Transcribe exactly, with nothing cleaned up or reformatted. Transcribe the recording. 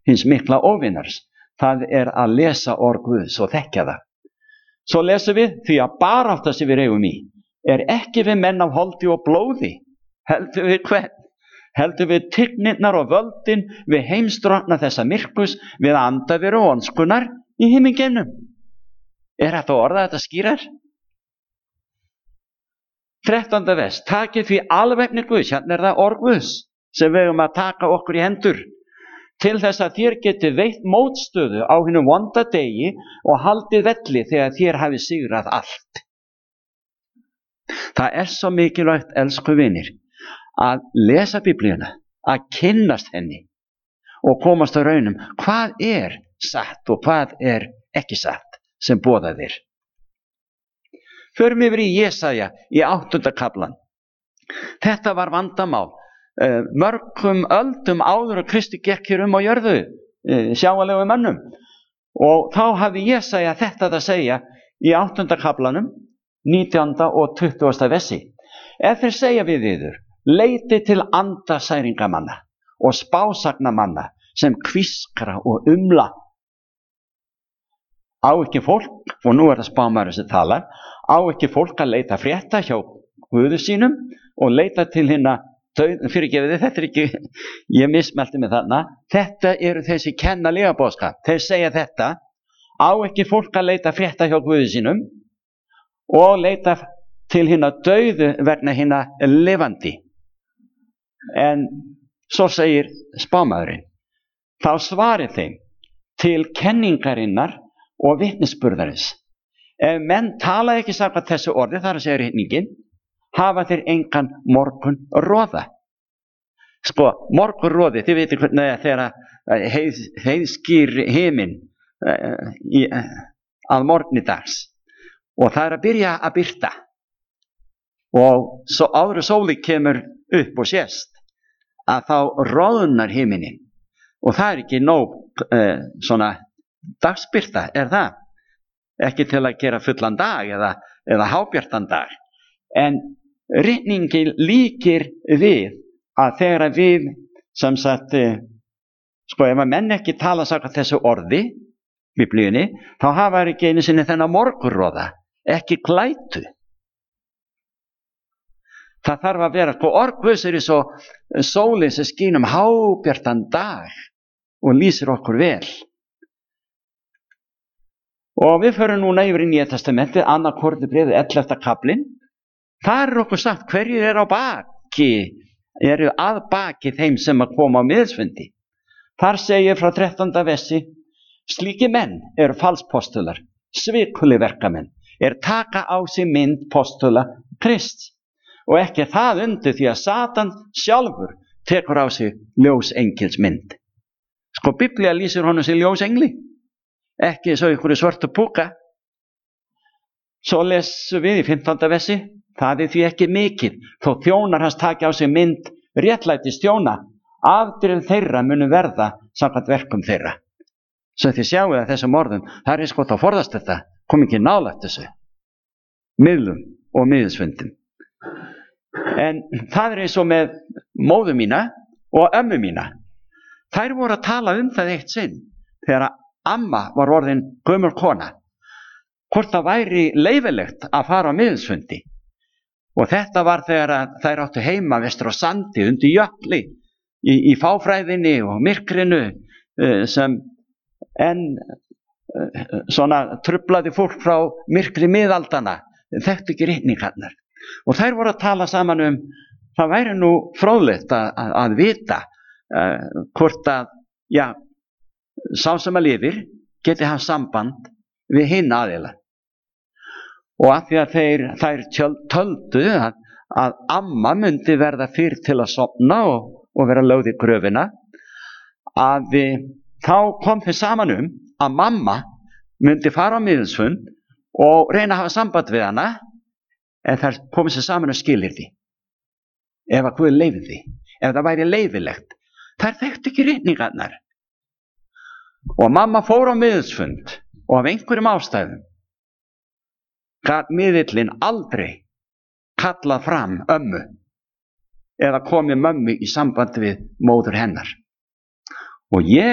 hins mikla óvinnars, það er að lesa orð Guðs og þekkja það. Svo lesum við, því að barátta sem við eigum í er ekki við menn af holdi og blóði, heldur við hvern, heldur við tignirnar og völdin, við heimsdrottna þessa myrkus, við andaveru og ondskunar í himingeimnum. Er þetta orða þetta skýrar? þrettánda vers, takið því alvegni Guðs, hérna er það orð Guðs sem við eigum að taka okkur í hendur, til þess að þér geti veitt mótstöðu á hinum vonda degi og haldið velli þegar þér hafi sigrað allt. Það er svo mikilvægt, elsku vinir, að lesa Biblíuna, að kynnast henni og komast á raunum hvað er satt og hvað er ekki satt sem boðað er. Förum yfir í Jesaja í áttunda kaflan. Þetta var vandamál. Mörgum öldum áður og Kristi gekk hér um á jörðu, sjáanlegum mönnum. Og þá hafði Jesaja þetta að segja í áttunda kaflanum, nítjánda og tuttugasta versi. Ef þeir segja við yður, leiti til andasæringamanna og spásagnamanna sem kvískra og umla. Á ekki fólk, og nú er það spámaður sem talar, á ekki fólk að leita frétta hjá Guði sínum og leita til hinna döð, fyrirgefið þið, þetta er ekki, ég mismelti mig þarna, þetta eru þessi kenna lygaboðskap, þeir segja þetta, á ekki fólk að leita frétta hjá Guði sínum og leita til hinna döðu vegna hinna lifandi. En svo segir spámaðurinn, þá svarið þeim til kenningarinnar og vitnisburðarins. Ef menn tala ekki samkvæmt þessu orði, þar að segja ritningin, hafa þeir engan morgun roða. Sko, morgun roði, þið veitir hvernig það er þegar heið, heiðskýr himinn uh, í, uh, að morgni dags. Og það er að byrja að birta. Og svo áður og sóli kemur upp og sést að þá roðnar himinin. Og það er ekki nóg uh, svona dagsbirta, er það? Ekki til að gera fullan dag eða, eða hábjartan dag. En ritningin líkir við að þegar við, sem sagt, sko ef að menn ekki tala samkvæmt þessu orði, Biblíunni, þá hafa þeir ekki einu sinni þennan morgunroða, ekki glætu. Það þarf að vera, sko orð Guðs er svo sólin sem skín um hábjartan dag og lýsir okkur vel. Og við förum núna yfir í Nýja testamentið, annað Korinthubréfið, ellefta kaflinn. Þar er okkur sagt hverjir er á baki, eru að baki þeim sem að koma á miðilsfundi. Þar segir frá þrettánda versi, slíki menn eru falspostular, svikuli verkamenn, er taka á sig mynd postula Krists. Og ekki það undir því að Satan sjálfur tekur á sig ljósengils mynd. Sko Biblía lýsir honum sem ljósengli. Ekki svo ykkur svörtu púka. Svo lesum við í fimmtánda versi, það er því ekki mikið, þó þjónar hans taki á sig mynd réttlætis þjóna, afdrif þeirra munu verða samkvæmt verkum þeirra. Svo þið sjáu að þessum orðum, það er sko að forðast þetta, kom ekki nálægt þessu, miðlum og miðilsfundum. En það er eins og með móðu mína og ömmu mína. Þær voru að tala um það eitt sinn, þegar amma var orðin gömul kona, hvort það væri leyfilegt að fara á miðilsfundi. Og þetta var þegar þær áttu heima vestur á sandi, undir jökli, í, í fáfræðinni og myrkrinu, sem en svona truflaði fólk frá myrkri miðaldana, þekktu ekki ritningarnar. Og þær voru að tala saman um, það væri nú fróðlegt að, að, að vita uh, hvort að, já, sá sem að lifir geti haft samband við hinn aðila. Og að því að þeir, þær töldu að, að amma myndi verða fyrr til að sofna og, og vera lögð í gröfina, að við, þá kom þeir saman um að mamma myndi fara á miðilsfund og reyna að hafa samband við hana, en þær komið sér saman og skilir því. Ef að Guð leyfði því, ef það væri leyfilegt. Þær þekktu ekki ritningarnar. Og mamma fór á miðilsfund og af einhverjum ástæðum gat miðillinn aldrei kallað fram ömmu eða komið mömmu í samband við móður hennar. Og ég